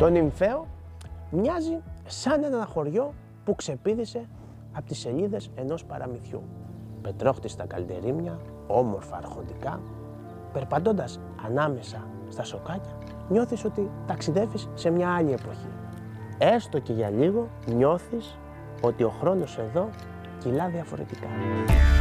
Το Νυμφαίο μοιάζει σαν ένα χωριό που ξεπήδησε από τις σελίδες ενός παραμυθιού. Πετρόχτιστα καλντερίμια, όμορφα αρχοντικά, περπατώντας ανάμεσα στα σοκάκια, νιώθεις ότι ταξιδεύεις σε μια άλλη εποχή. Έστω και για λίγο νιώθεις ότι ο χρόνος εδώ κυλά διαφορετικά.